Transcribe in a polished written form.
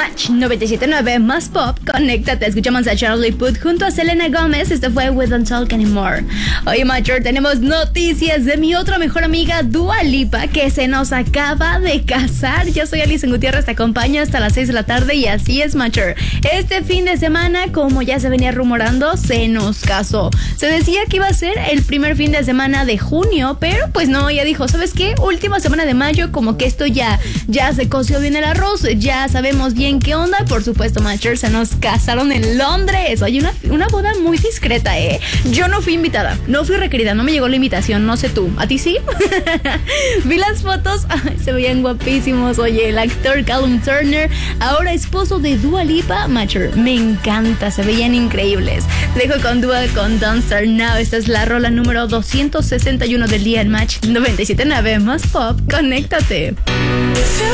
Match 97.9 más pop, conéctate. Escuchamos a Charlie Puth junto a Selena Gómez. Esto fue We Don't Talk Anymore. Oye, Macher, tenemos noticias de mi otra mejor amiga Dua Lipa, que se nos acaba de casar. Yo soy Alison Gutiérrez, te acompaño hasta las 6 de la tarde y así es, Macher. Este fin de semana, como ya se venía rumorando, se nos casó. Se decía que iba a ser el primer fin de semana de junio, pero pues no, ella dijo, ¿sabes qué? Última semana de mayo, como que esto ya se coció bien el arroz, ya sabemos bien qué onda. Por supuesto, Macher, se nos casaron en Londres. Oye, una boda muy discreta, Yo no fui invitada, no fui requerida, no me llegó la invitación, no sé tú, ¿a ti sí? Vi las fotos, ay, se veían guapísimos. Oye, el actor Callum Turner, ahora esposo de Dua Lipa, Macher, me encanta, se veían increíbles. Te dejo con Dua con Don't Start Now. Esta es la rola número 261 del día en Match 97.9 más pop, conéctate.